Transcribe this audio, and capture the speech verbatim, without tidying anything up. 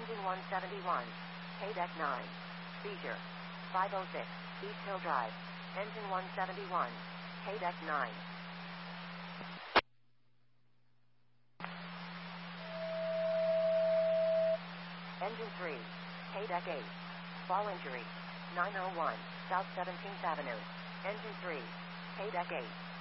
Engine one seventy-one. K-Deck nine. Seizure. five oh six. East Hill Drive. Engine one seventy-one. K-Deck nine. Engine three. K-Deck eight. Fall injury. nine oh one. South seventeenth Avenue. Engine three. K-Deck eight.